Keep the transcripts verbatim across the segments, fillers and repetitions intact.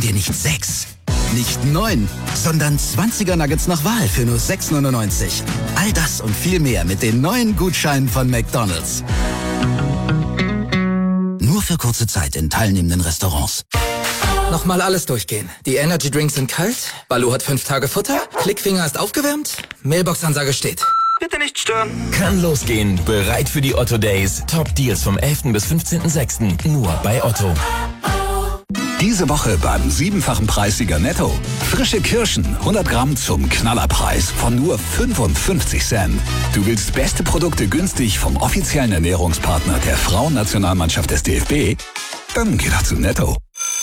dir nicht sechs, nicht neun, sondern zwanziger Nuggets nach Wahl für nur sechs neunundneunzig. All das und viel mehr mit den neuen Gutscheinen von McDonald's. Nur für kurze Zeit in teilnehmenden Restaurants. Nochmal alles durchgehen. Die Energy Drinks sind kalt, Baloo hat fünf Tage Futter, Klickfinger ist aufgewärmt, Mailbox-Ansage steht. Bitte nicht stören. Kann losgehen. Bereit für die Otto Days. Top Deals vom elften bis fünfzehnten sechsten Nur bei Otto. Diese Woche beim siebenfachen Preissieger Netto. Frische Kirschen, hundert Gramm zum Knallerpreis von nur fünfundfünfzig Cent. Du willst beste Produkte günstig vom offiziellen Ernährungspartner der Frauennationalmannschaft des D F B? Dann geh doch zu Netto.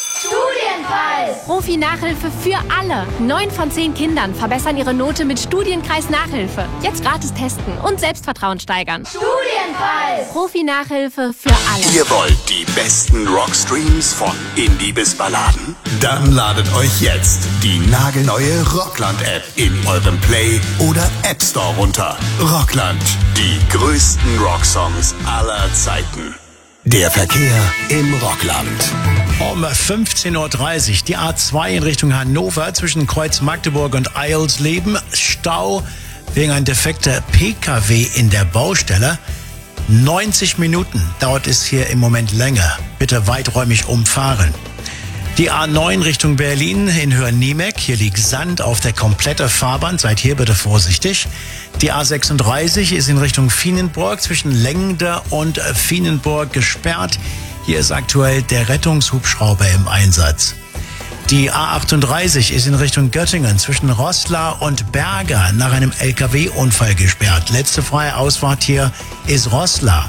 Profi-Nachhilfe für alle. Neun von zehn Kindern verbessern ihre Note mit Studienkreis Nachhilfe. Jetzt gratis testen und Selbstvertrauen steigern. Studienkreis. Profi-Nachhilfe für alle. Ihr wollt die besten Rockstreams von Indie bis Balladen? Dann ladet euch jetzt die nagelneue Rockland-App in eurem Play- oder App Store runter. Rockland, die größten Rocksongs aller Zeiten. Der Verkehr im Rockland. Um fünfzehn Uhr dreißig die A zwei in Richtung Hannover zwischen Kreuz Magdeburg und Eilsleben. Stau wegen ein defekter P K W in der Baustelle. neunzig Minuten dauert es hier im Moment länger. Bitte weiträumig umfahren. Die A neun Richtung Berlin in Höhe-Niemeck. Hier liegt Sand auf der kompletten Fahrbahn. Seid hier bitte vorsichtig. Die A sechsunddreißig ist in Richtung Vienenburg zwischen Lengde und Vienenburg gesperrt. Hier ist aktuell der Rettungshubschrauber im Einsatz. Die A achtunddreißig ist in Richtung Göttingen zwischen Roßla und Berger nach einem L K W-Unfall gesperrt. Letzte freie Ausfahrt hier ist Roßla.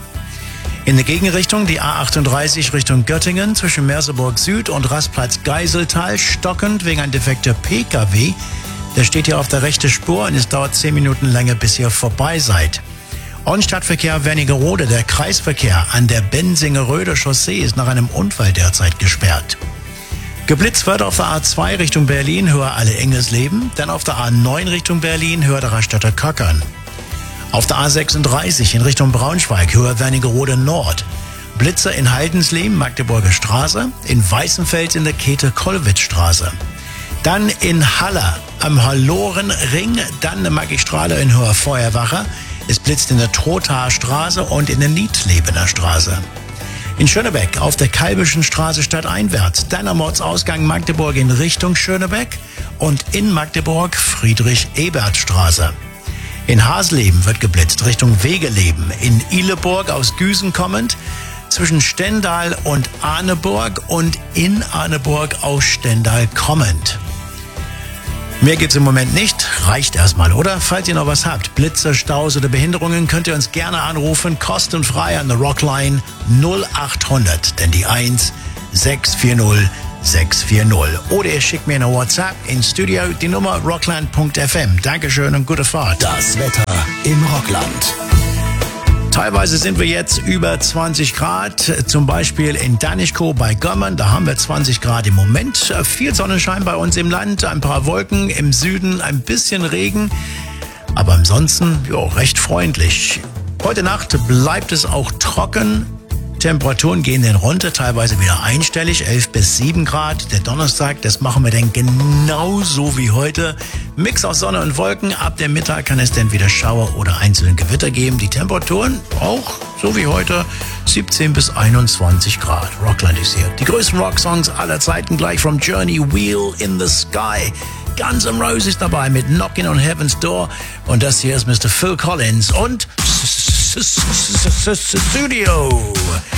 In der Gegenrichtung die A achtunddreißig Richtung Göttingen zwischen Merseburg Süd und Rastplatz Geiseltal stockend wegen ein defekter P K W. Der steht hier auf der rechten Spur und es dauert zehn Minuten länger, bis ihr vorbei seid. Und Stadtverkehr Wernigerode, der Kreisverkehr an der Bensingeröder Chaussee ist nach einem Unfall derzeit gesperrt. Geblitzt wird auf der A zwei Richtung Berlin, Höhe Alle Engelsleben, dann auf der A neun Richtung Berlin, Höhe der Raststätter Kackern. Auf der A sechsunddreißig in Richtung Braunschweig, Höhe Wernigerode Nord. Blitzer in Haldensleben, Magdeburger Straße, in Weißenfels in der Käthe-Kollwitz-Straße. Dann in Haller am Hallorenring, dann eine Magistrale in Höhe Feuerwache. Es blitzt in der Trothaer Straße und in der Niedlebener Straße. In Schönebeck auf der Kalbischen Straße stadteinwärts, dann am Ortsausgang Magdeburg in Richtung Schönebeck und in Magdeburg Friedrich-Ebert-Straße. In Hasleben wird geblitzt Richtung Wegeleben, in Ihleburg aus Güsen kommend, zwischen Stendal und Arneburg und in Arneburg aus Stendal kommend. Mehr gibt's im Moment nicht. Reicht erstmal, oder? Falls ihr noch was habt, Blitze, Staus oder Behinderungen, könnt ihr uns gerne anrufen. Kostenfrei an der Rockline null achthundert. Denn die eins sechs vier null sechs vier null. Oder ihr schickt mir eine WhatsApp ins Studio, die Nummer rockland punkt f m. Dankeschön und gute Fahrt. Das Wetter im Rockland. Teilweise sind wir jetzt über zwanzig Grad, zum Beispiel in Danischkow bei Gömmern, da haben wir zwanzig Grad im Moment. Viel Sonnenschein bei uns im Land, ein paar Wolken, im Süden ein bisschen Regen, aber ansonsten jo, recht freundlich. Heute Nacht bleibt es auch trocken. Temperaturen gehen dann runter, teilweise wieder einstellig, elf bis sieben Grad. Der Donnerstag, das machen wir dann genauso wie heute. Mix aus Sonne und Wolken. Ab dem Mittag kann es dann wieder Schauer oder einzelne Gewitter geben. Die Temperaturen auch so wie heute siebzehn bis einundzwanzig Grad. Rockland ist hier. Die größten Rocksongs aller Zeiten gleich vom Journey, Wheel in the Sky. Guns N' Roses dabei mit Knockin' on Heaven's Door. Und das hier ist Mister Phil Collins und Studio.